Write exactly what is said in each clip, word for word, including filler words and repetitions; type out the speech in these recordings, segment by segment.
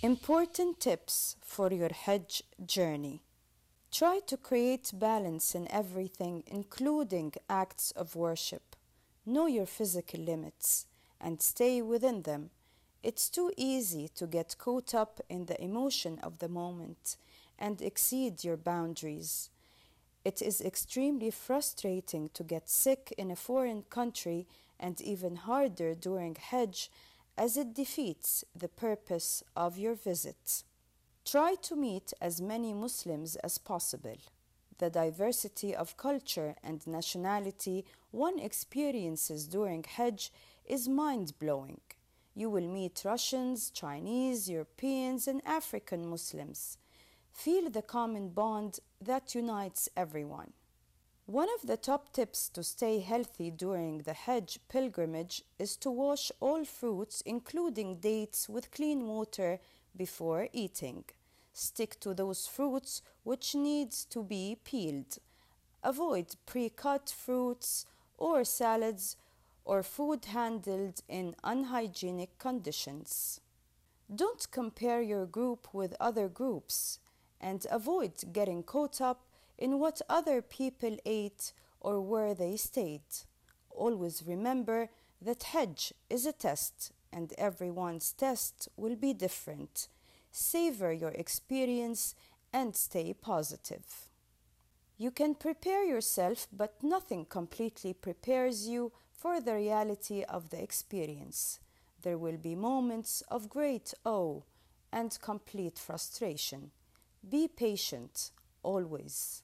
Important tips for your Hajj journey. Try to create balance in everything, including acts of worship. Know your physical limits and stay within them. It's too easy to get caught up in the emotion of the moment and exceed your boundaries. It is extremely frustrating to get sick in a foreign country and even harder during Hajj, as it defeats the purpose of your visit. Try to meet as many Muslims as possible. The diversity of culture and nationality one experiences during Hajj is mind-blowing. You will meet Russians, Chinese, Europeans, and African Muslims. Feel the common bond that unites everyone. One of the top tips to stay healthy during the Hajj pilgrimage is to wash all fruits, including dates, with clean water before eating. Stick to those fruits which needs to be peeled. Avoid pre-cut fruits or salads or food handled in unhygienic conditions. Don't compare your group with other groups and avoid getting caught up in what other people ate or where they stayed. Always remember that Hajj is a test and everyone's test will be different. Savor your experience and stay positive. You can prepare yourself, but nothing completely prepares you for the reality of the experience. There will be moments of great awe and complete frustration. Be patient, always.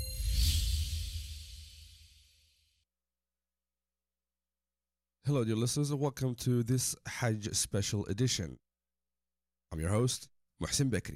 Hello, dear listeners, and welcome to this Hajj special edition. I'm your host, Muhsin Bekri.